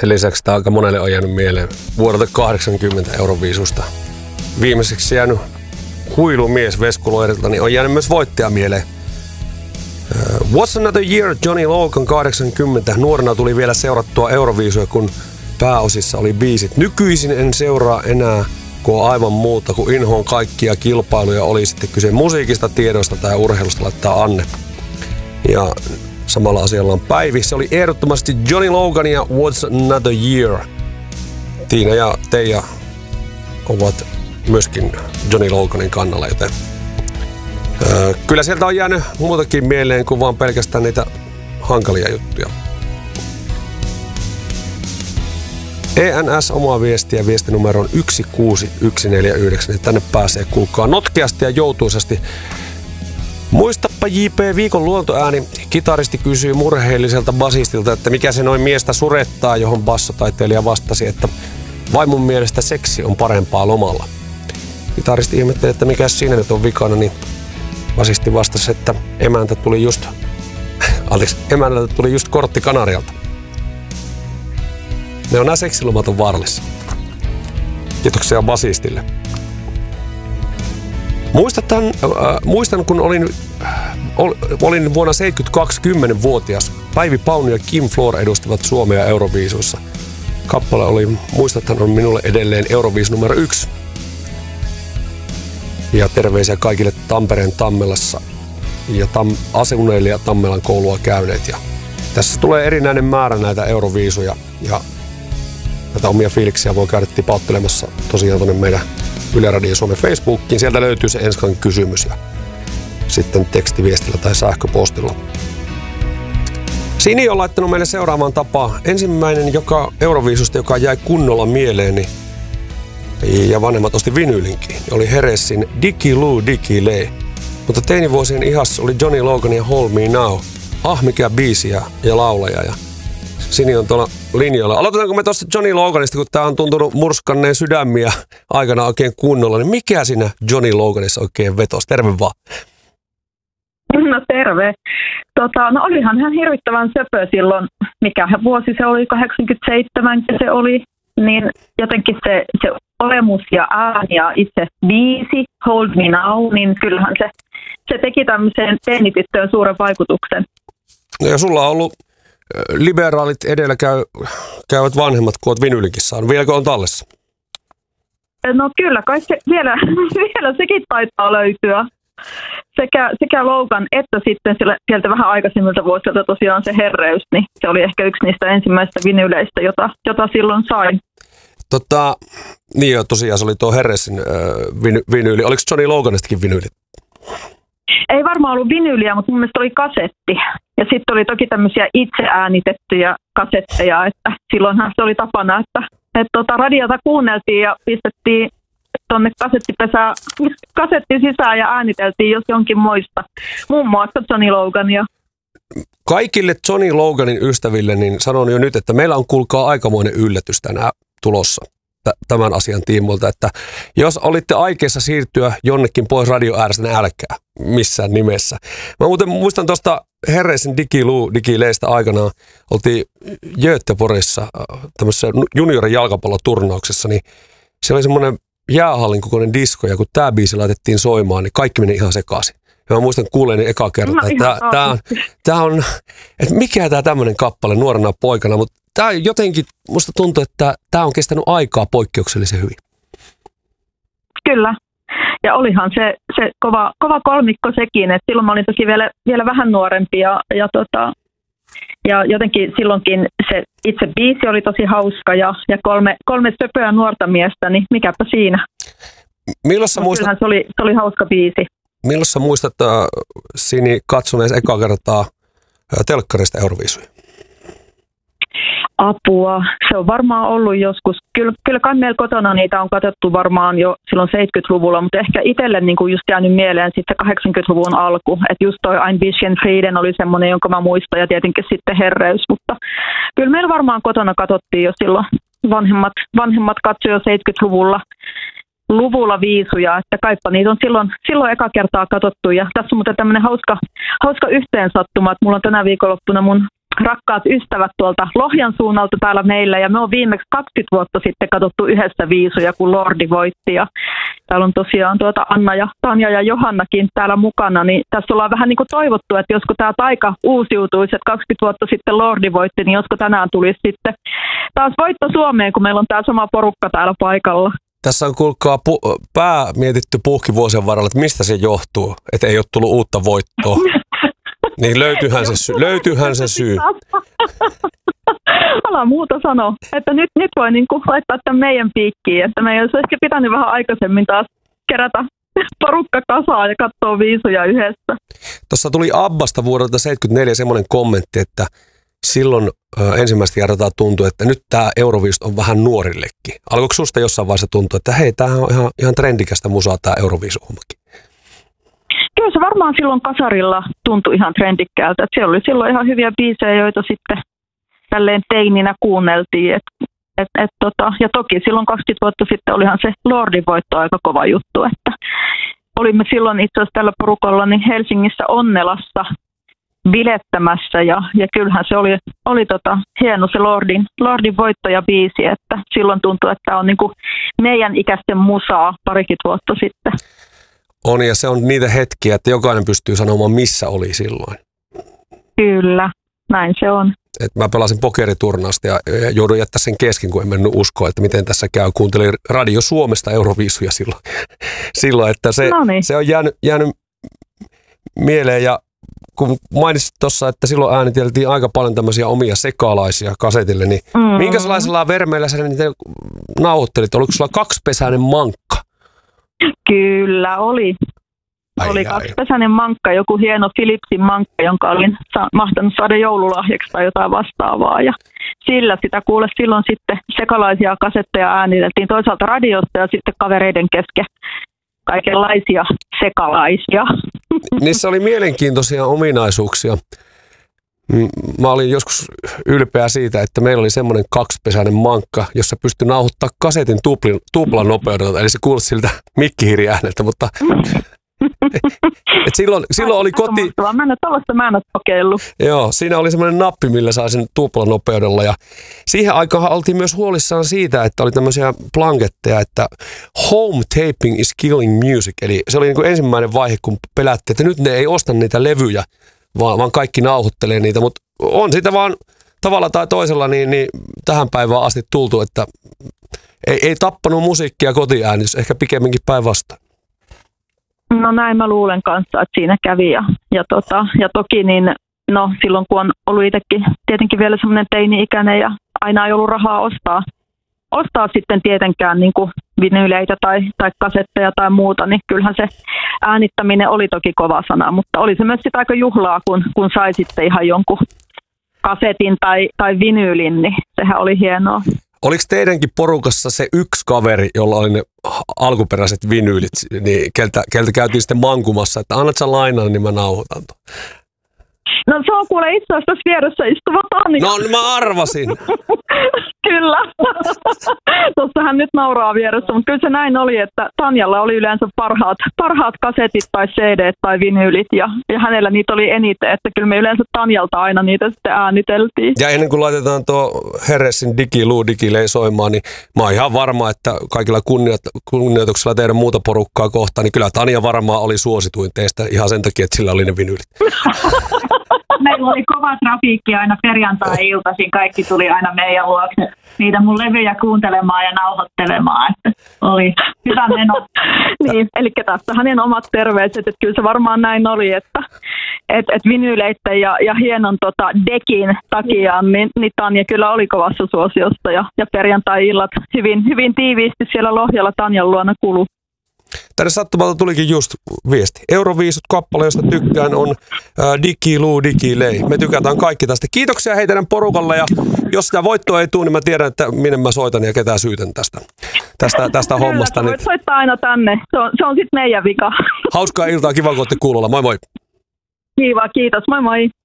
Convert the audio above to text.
Sen lisäksi tämä aika monelle on jäänyt mieleen vuodelta 80 Euroviisusta. Viimeiseksi jäänyt huilumies Veskuloirilta, niin on jäänyt myös voittaja mieleen. What's Another Year, Johnny Logan 80. Nuorena tuli vielä seurattua Euroviisuja, kun pääosissa oli biisit. Nykyisin en seuraa enää, kun on aivan muuta, kun inhoon kaikkia kilpailuja, oli sitten kyse musiikista, tiedosta tai urheilusta, laittaa Anne. Ja samalla asialla on Päivi. Se oli ehdottomasti Johnny Logan ja What's Another Year. Tiina ja Teija ovat myöskin Johnny Loganin kannalla, joten kyllä sieltä on jäänyt muutakin mieleen kuin vaan pelkästään niitä hankalia juttuja. ENS omaa viestiä viestinumeroon 16149, niin tänne pääsee kuulkaa notkeasti ja joutuisasti. Muistappa JP viikon luontoääni. Kitaristi kysyy murheelliselta basistilta, että mikä se noin miestä surettaa, johon bassotaiteilija vastasi, että vaimon mielestä seksi on parempaa lomalla. Kitaristi ihmetteli, että mikä siinä nyt on vikana, niin basisti vastasi, että emännältä tuli just kortti Kanarialta. Ne on nämä seksilomat on vaarallisia. Kiitoksia basistille. Muistan, kun olin vuonna 72 10-vuotias. Päivi Pauni ja Kim Floor edustivat Suomea Euroviisuissa. Kappale oli, muistathan, on minulle edelleen Euroviisu numero 1. Ja terveisiä kaikille Tampereen Tammelassa ja asuneille ja Tammelan koulua käyneet. Ja tässä tulee erinäinen määrä näitä Euroviisuja ja näitä omia fiiliksiä voi käydä tipauttelemassa tosiaan tuonne meidän Yle Radio Suomen Facebookiin. Sieltä löytyy se enskan kysymys ja sitten tekstiviestillä tai sähköpostilla. Sini on laittanut meille seuraavaan tapaan. Ensimmäinen Euroviisusta, joka jäi kunnolla mieleeni ja vanhemmat osti vinyylinkin, oli Heresin Dickie Lou Dickie Lee. Mutta teinivuosien ihassa oli Johnny Logan ja Hold Me Now. Mikä biisi ja laulaja. Ja Sini on tuolla linjoilla. Aloitetaanko me tuosta Johnny Loganista, kun tää on tuntunut murskanneen sydämiä aikana oikein kunnolla. Niin mikä siinä Johnny Loganissa oikein vetosi? Terve vaan. No terve. No olihan hän hirvittävän söpö silloin, mikähän vuosi se oli, 87 se oli, niin jotenkin se olemus ja ääni ja itse biisi, Hold Me Now, niin kyllähän se teki tämmöiseen teinityttöön suuren vaikutuksen. No ja sulla on ollut liberaalit edellä käyvät vanhemmat, kun olet vinyylinkin saanut. Vieläkö on tallessa? No kyllä, kai se vielä sekin taitaa löytyä. Sekä Logan että sitten sieltä vähän aikaisemmilta vuosilta tosiaan se Herreys, niin se oli ehkä yksi niistä ensimmäistä vinyyleistä, jota silloin sain. Niin jo, tosiaan se oli tuo Herreysin vinyyli. Oliko Johnny Loganistakin vinyyli? Ei varmaan ollut vinyyliä, mutta mun mielestä oli kasetti. Ja sitten oli toki tämmöisiä itse äänitettyjä kasetteja, että silloinhan se oli tapana, että radiota kuunneltiin ja pistettiin tuonne kasetti sisään ja ääniteltiin jos jonkin moista. Muun muassa Johnny Logania. Kaikille Johnny Loganin ystäville niin sanon jo nyt, että meillä on kuulkaa aikamoinen yllätys tänään tulossa tämän asian tiimoilta, että jos olitte aikeissa siirtyä jonnekin pois radio äärestä, niin älkää missään nimessä. Mä muistan tuosta Herreisen Dickie Lou Dickie Leestä aikanaan, oltiin Göteborgissa tämmöisessä juniorin jalkapalloturnauksessa, niin siellä oli semmoinen jäähallin kokoinen disko, ja kun tämä biisi laitettiin soimaan, niin kaikki meni ihan sekaisin. Ja mä muistan kuuleeni eka kertaa, että tää on, että mikä tää tämmöinen kappale nuorena poikana, mutta tää jotenkin, musta tuntuu, että tää on kestänyt aikaa poikkeuksellisen hyvin. Kyllä. Ja olihan se kova kolmikko sekin, että silloin mä olin toki vielä vähän nuorempi ja jotenkin silloinkin se itse biisi oli tosi hauska ja kolme söpöä nuorta miestä, niin mikäpä siinä. Kyllähän se oli hauska biisi. Milloin sä muistat Sini katsoneesi ekaa kertaa telkkarista Euroviisuja? Apua. Se on varmaan ollut joskus. Kyllä kai meillä kotona niitä on katsottu varmaan jo silloin 70-luvulla, mutta ehkä itselle niin kuin just jäänyt mieleen sitten 80-luvun alku. Että just toi Ein bisschen Frieden oli semmoinen, jonka mä muistan, ja tietenkin sitten Herreys. Mutta kyllä meillä varmaan kotona katsottiin jo silloin. Vanhemmat katsoi jo 70-luvulla viisuja, että kaipa niitä on silloin eka kertaa katsottu. Ja tässä on muuten tämmöinen hauska yhteensattuma, että mulla on tänä viikonloppuna mun rakkaat ystävät tuolta Lohjan suunnalta täällä meillä, ja me on viimeksi 20 vuotta sitten katsottu yhdessä viisuja, kun Lordi voitti, ja täällä on tosiaan Anna ja Tanja ja Johannakin täällä mukana, niin tässä ollaan vähän niin kuin toivottu, että josko tämä taika uusiutuisi, että 20 vuotta sitten Lordi voitti, niin josko tänään tulisi sitten taas voitto Suomeen, kun meillä on tämä sama porukka täällä paikalla. Tässä on kuulkaa pää mietitty puhki vuosien varrella, että mistä se johtuu, että ei ole tullut uutta voittoa. Niin löytyyhän se syy. Älä muuta sanoa, että nyt voi niin kuin laittaa tämän meidän piikkiin, että meidän olisi ehkä pitänyt vähän aikaisemmin taas kerätä porukka kasaan ja katsoa viisuja yhdessä. Tuossa tuli Abbasta vuodelta 1974 semmoinen kommentti, että silloin ensimmäistä kertaa tuntui, että nyt tämä Euroviisut on vähän nuorillekin. Alkoiko susta jossain vaiheessa tuntua, että hei, tämähän on ihan trendikästä musaa tämä Euroviisuhommakin? Kyllä se varmaan silloin kasarilla tuntui ihan trendikkäältä. Että siellä oli silloin ihan hyviä biisejä, joita sitten tälleen teininä kuunneltiin. Ja toki silloin 20 vuotta sitten olihan se Lordin voitto aika kova juttu. Että olimme silloin itse asiassa tällä porukalla niin Helsingissä Onnelassa bilettämässä. Ja kyllähän se oli hieno se Lordin voitto ja biisi. Että silloin tuntui, että tämä on niin kuin meidän ikäisten musaa parikin vuotta sitten. On, ja se on niitä hetkiä, että jokainen pystyy sanomaan, missä oli silloin. Kyllä, näin se on. Et mä pelasin pokeriturnausta ja joudun jättää sen kesken, kun en mennyt uskoa, että miten tässä käy. Kuuntelin Radio Suomesta Euroviisuja silloin että se on jäänyt mieleen. Ja kun mainitsit tuossa, että silloin ääniteltiin aika paljon tämmöisiä omia sekalaisia kasetille, niin minkälaisella vermeillä sä niitä nauhoittelit? Oliko sulla kaksipesäinen mankka? Kyllä, oli. Oli kaksipesäinen mankka, joku hieno Philipsin mankka, jonka olin mahtanut saada joululahjaksi tai jotain vastaavaa. Ja sillä sitä kuule silloin sitten sekalaisia kasetteja ääniteltiin toisaalta radiosta ja sitten kavereiden kesken kaikenlaisia sekalaisia. Niissä oli mielenkiintoisia ominaisuuksia. Mä olin joskus ylpeä siitä, että meillä oli semmoinen kaksipesäinen mankka, jossa pystyi nauhoittamaan kasetin tuplan nopeudella. Eli se kuulosti siltä mikkihiiriääneltä, mutta silloin oli koti... Mä en ole kokeillut. Joo, siinä oli semmoinen nappi, millä sai sen tuplan nopeudella. Ja siihen aikaan oltiin myös huolissaan siitä, että oli tämmöisiä blanketteja, että home taping is killing music. Eli se oli niin kuin ensimmäinen vaihe, kun pelättiin, että nyt ne ei osta niitä levyjä, vaan kaikki nauhoittelee niitä, mutta on sitä vaan tavalla tai toisella niin tähän päivään asti tultu, että ei tappanut musiikkia kotiäänitys, ehkä pikemminkin päinvastoin. No näin mä luulen kanssa, että siinä kävi ja toki niin silloin kun on ollut itsekin tietenkin vielä semmoinen teini-ikäinen ja aina ei ollut rahaa ostaa sitten tietenkään niin kuin vinyyleitä tai kasetteja tai muuta, niin kyllähän se äänittäminen oli toki kova sana, mutta oli se myös sitä aika juhlaa, kun sai sitten ihan jonkun kasetin tai vinyylin, niin sehän oli hienoa. Oliko teidänkin porukassa se yksi kaveri, jolla oli ne alkuperäiset vinyylit, niin keltä käytiin sitten mankumassa, että annat sä lainaan, niin mä nauhoitan tuon? No se on kuule itse asiassa tässä vieressä istuva Tanja. No mä arvasin. Kyllä. Tuossa hän nyt nauraa vieressä, mutta kyllä se näin oli, että Tanjalla oli yleensä parhaat kasetit tai CD tai vinyylit ja hänellä niitä oli eniten, että kyllä me yleensä Tanjalta aina niitä sitten ääniteltiin. Ja ennen kuin laitetaan tuo Heresin digilei soimaan, niin mä oon ihan varma, että kaikilla kunnioituksella teidän muuta porukkaa kohtaan, niin kyllä Tanja varmaan oli suosituin teistä ihan sen takia, että sillä oli ne vinyylit. Meillä oli kova trafiikki aina perjantai-iltaisin. Kaikki tuli aina meidän luokse niitä mun levyjä kuuntelemaan ja nauhoittelemaan. Että oli hyvä meno. Niin, eli tässä hänen omat terveiset. Että kyllä se varmaan näin oli, että vinyyleitten ja hienon dekin takia niin Tanja kyllä oli kovassa suosiosta. Ja perjantai-illat hyvin tiiviisti siellä Lohjalla Tanjan luona kului. Tänne sattumalta tulikin just viesti. Euroviisut kappale, josta tykkään, on Digilei. Me tykätään kaikki tästä. Kiitoksia hei teidän porukalle, ja jos sitä voittoa ei tule, niin mä tiedän, että minne mä soitan ja ketään syytän tästä hommasta. Kyllä, voit soittaa aina tänne. Se on sitten meidän vika. Hauskaa iltaa, kiva kun olette kuulolla. Moi moi. Kiva, kiitos. Moi moi.